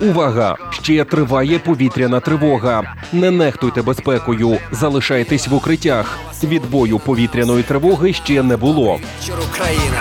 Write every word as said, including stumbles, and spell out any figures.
Увага! Ще триває повітряна тривога. Не нехтуйте безпекою, залишайтесь в укриттях. Відбою повітряної тривоги ще не було. Україна.